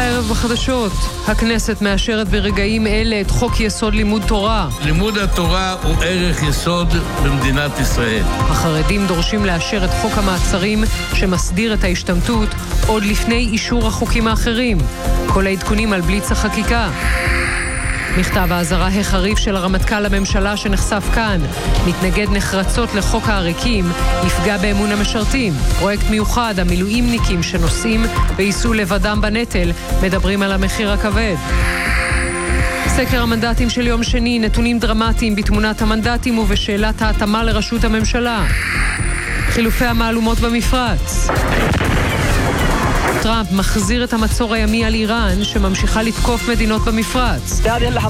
הערב בחדשות, הכנסת מאשרת ברגעים אלה את חוק יסוד לימוד תורה. לימוד התורה הוא ערך יסוד במדינת ישראל. החרדים דורשים לאשר את חוק המעצרים שמסדיר את ההשתמטות עוד לפני אישור החוקים האחרים. כל העדכונים על בליץ החקיקה. מכתב האזהרה החריף של הרמטכ"ל לממשלה שנחשף כאן, מתנגד נחרצות לחוק העריקים, יפגע באמון המשרתים. פרויקט מיוחד, המילואימניקים שנוסעים וייסעו לבדם בנטל, מדברים על המחיר הכבד. סקר המנדטים של יום שני, נתונים דרמטיים בתמונת המנדטים ובשאלת ההתאמה לראשות הממשלה. חילופי המעלומות במפרץ. טראמפ מחזיר את המצור הימי על איראן שממשיכה לתקוף מדינות במפרץ.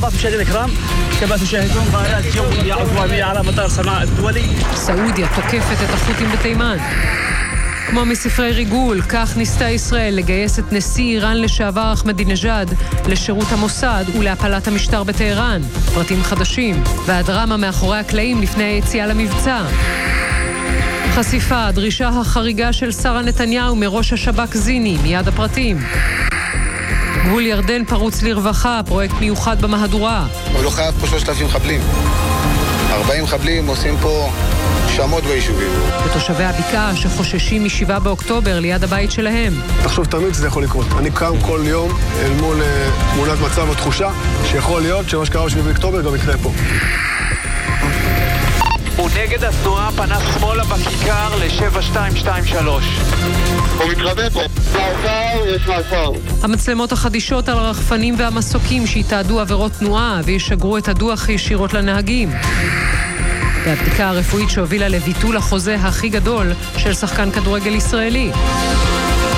סעודיה תוקפת את החות'ים בתימן. כמו מספרי ריגול, כך ניסתה ישראל לגייס את נשיא איראן לשעבר אחמדינג'אד לשירות המוסד ולהפלת המשטר בטהרן. פרטים חדשים והדרמה מאחורי הקלעים לפני היציאה למבצע. חשיפה, דרישה החריגה של שרה נתניהו מראש השב"כ זיני, מיד הפרטים. גבול ירדן פרוץ לרווחה, פרויקט מיוחד במהדורה. הוא לא חייב פה 3,000 חבלים. 40 חבלים עושים פה שמות ביישובים. ותושבי הבקעה שחוששים מ7 באוקטובר ליד הבית שלהם. תחשוב תמיד שזה יכול לקרות. אני קם כל יום אל מול תמונת מצב או תחושה שיכול להיות שמה שקרה ב7 באוקטובר גם יקרה פה. הוא נגד התנועה, פנה שמאלה בכיכר ל-7223. הוא מתרבה פה. מעצר, יש מעצר. המצלמות החדישות על הרחפנים והמסוקים שיתעדו עבירות תנועה וישגרו את הדוח ישירות לנהגים. והבדיקה הרפואית שהובילה לביטול החוזה הכי גדול של שחקן כדורגל ישראלי.